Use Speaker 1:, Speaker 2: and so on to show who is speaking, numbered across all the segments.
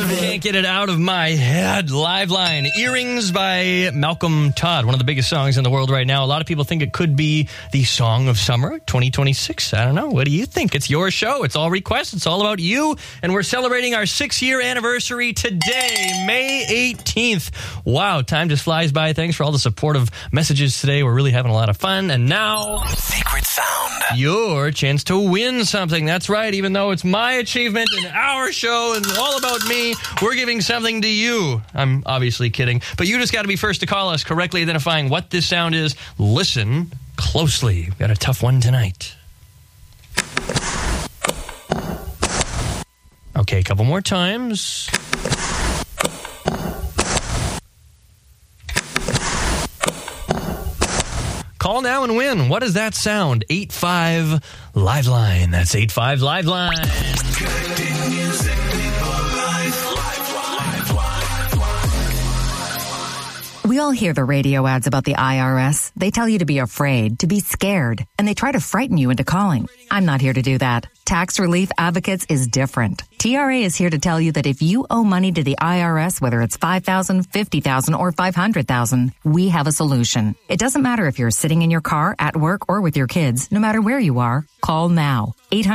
Speaker 1: Can't get it out of my head. Live Line. Earrings by Malcolm Todd. One of the biggest songs in the world right now. A lot of people think it could be the song of summer 2026. I don't know. What do you think? It's your show. It's all requests. It's all about you. And we're celebrating our 6-year anniversary today, May 18th. Wow, time just flies by. Thanks for all the supportive messages today. We're really having a lot of fun. And now,
Speaker 2: Secret Sound.
Speaker 1: Your chance to win something. That's right. Even though it's my achievement and our show and all about me, we're giving something to you. I'm obviously kidding. But you just got to be first to call us, correctly identifying what this sound is. Listen closely. We've got a tough one tonight. Okay, a couple more times. Call now and win. What does that sound? 85 Live Line. That's 85 Live Line.
Speaker 3: We all hear the radio ads about the IRS. They tell you to be afraid, to be scared, and they try to frighten you into calling. I'm not here to do that. Tax Relief Advocates is different. TRA is here to tell you that if you owe money to the IRS, whether it's $5,000, $50,000, or $500,000, we have a solution. It doesn't matter if you're sitting in your car, at work, or with your kids. No matter where you are, call now.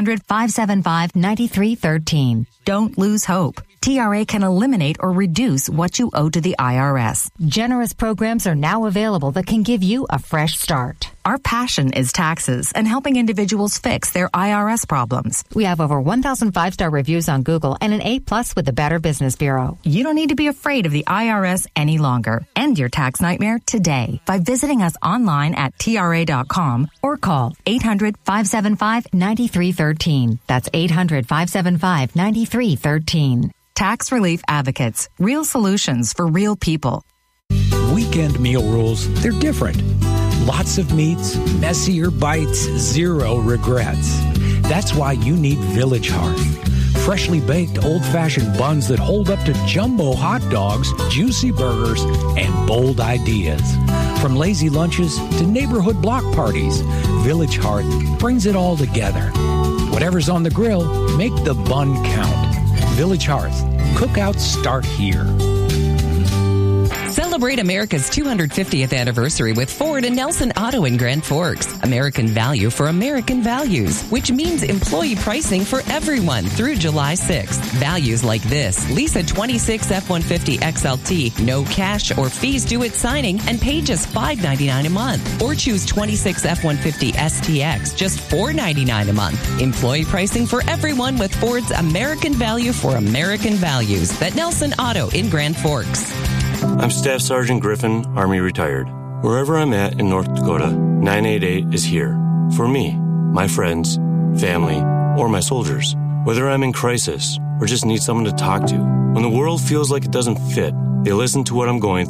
Speaker 3: 800-575-9313. Don't lose hope. TRA can eliminate or reduce what you owe to the IRS.
Speaker 4: Generous programs are now available that can give you a fresh start.
Speaker 3: Our passion is taxes and helping individuals fix their IRS problems.
Speaker 4: We have over 1,000 5-star reviews on Google and an A+ with the Better Business Bureau.
Speaker 3: You don't need to be afraid of the IRS any longer. End your tax nightmare today by visiting us online at TRA.com or call 800-575-9313. That's 800-575-9313. Tax Relief Advocates. Real solutions for real people.
Speaker 5: Weekend meal rules, they're different. Lots of meats, messier bites, zero regrets. That's why you need Village Hearth. Freshly baked old-fashioned buns that hold up to jumbo hot dogs, juicy burgers, and bold ideas. From lazy lunches to neighborhood block parties, Village Hearth brings it all together. Whatever's on the grill, make the bun count. Village Hearth. Cookouts start here.
Speaker 6: Celebrate America's 250th anniversary with Ford and Nelson Auto in Grand Forks. American value for American values, which means employee pricing for everyone through July 6th. Values like this: lease a 26 F-150 XLT, no cash or fees due at signing, and pay just $5.99 a month. Or choose 26 F-150 STX, just $4.99 a month. Employee pricing for everyone with Ford's American value for American values. At Nelson Auto in Grand Forks.
Speaker 7: I'm Staff Sergeant Griffin, Army retired. Wherever I'm at in North Dakota, 988 is here. For me, my friends, family, or my soldiers. Whether I'm in crisis or just need someone to talk to. When the world feels like it doesn't fit, they listen to what I'm going